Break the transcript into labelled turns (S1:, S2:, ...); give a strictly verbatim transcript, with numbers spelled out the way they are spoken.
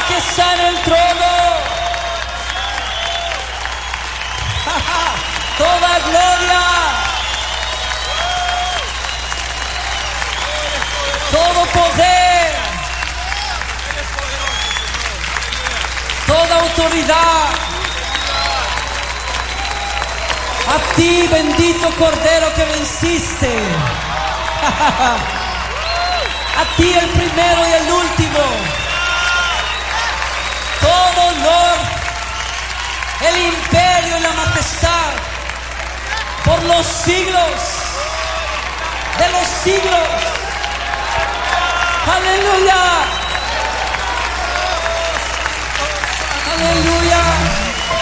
S1: que está en el trono. Toda gloria, todo poder, toda autoridad a ti, bendito Cordero que venciste. A ti, el primero y el último. Todo honor, el imperio y la majestad por los siglos de los siglos. Aleluya. Aleluya.